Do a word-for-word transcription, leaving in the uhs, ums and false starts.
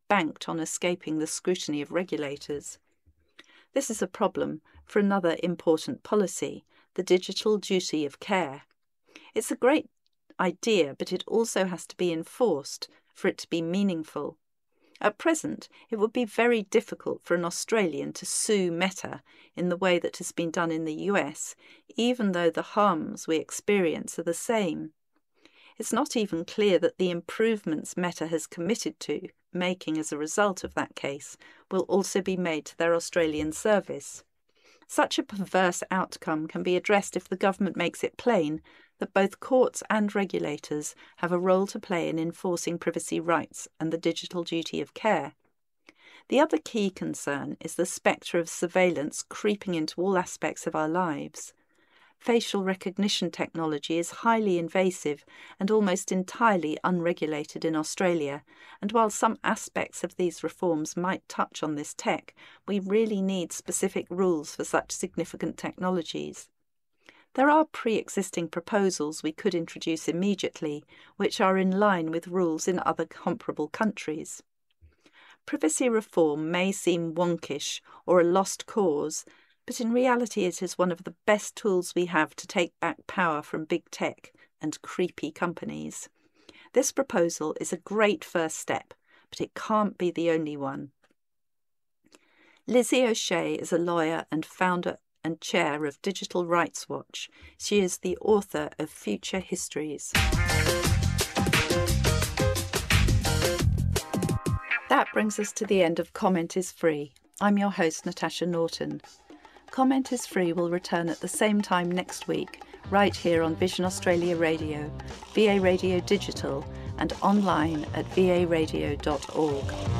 banked on escaping the scrutiny of regulators. This is a problem for another important policy, the digital duty of care. It's a great idea, but it also has to be enforced for it to be meaningful. At present, it would be very difficult for an Australian to sue Meta in the way that has been done in the U S, even though the harms we experience are the same. It's not even clear that the improvements Meta has committed to making as a result of that case will also be made to their Australian service. Such a perverse outcome can be addressed if the government makes it plain that both courts and regulators have a role to play in enforcing privacy rights and the digital duty of care. The other key concern is the spectre of surveillance creeping into all aspects of our lives. Facial recognition technology is highly invasive and almost entirely unregulated in Australia, and while some aspects of these reforms might touch on this tech, we really need specific rules for such significant technologies. There are pre-existing proposals we could introduce immediately, which are in line with rules in other comparable countries. Privacy reform may seem wonkish or a lost cause, but in reality it is one of the best tools we have to take back power from big tech and creepy companies. This proposal is a great first step, but it can't be the only one. Lizzie O'Shea is a lawyer and founder and chair of Digital Rights Watch. She is the author of Future Histories. That brings us to the end of Comment is Free. I'm your host, Natasha Norton. Comment is Free will return at the same time next week, right here on Vision Australia Radio, V A Radio Digital, and online at v a radio dot org.